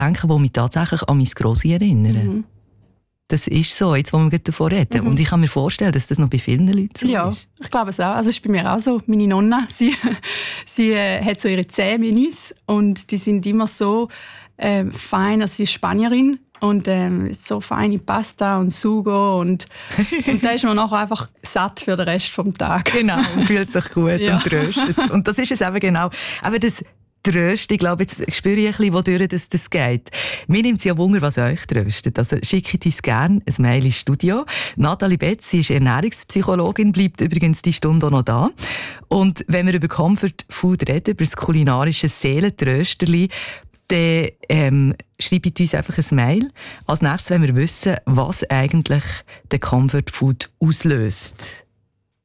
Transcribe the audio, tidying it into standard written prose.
die mich tatsächlich an meine Grossi erinnern. Mhm. Das ist so, jetzt wo wir davon reden. Und ich kann mir vorstellen, dass das noch bei vielen Leuten so ist. Ja, ich glaube es auch. Also es ist bei mir auch so. Meine Nonna, sie hat so ihre 10 Menüs und die sind immer so fein. Also sie ist Spanierin und so feine Pasta und Sugo und da ist man nachher einfach satt für den Rest des Tages. Genau, und fühlt sich gut Ja. und tröstet. Und das ist es eben genau. Aber das Tröst, ich glaube, jetzt spüre ich ein bisschen, wodurch das geht. Mir nimmt es ja Wunder, was euch tröstet. Also schickt uns gerne ein Mail ins Studio. Nathalie Betz, sie ist Ernährungspsychologin, bleibt übrigens die Stunde auch noch da. Und wenn wir über Comfort Food reden, über das kulinarische Seelentrösterli, dann schreibt uns einfach ein Mail. Als nächstes wollen wir wissen, was eigentlich den Comfort Food auslöst.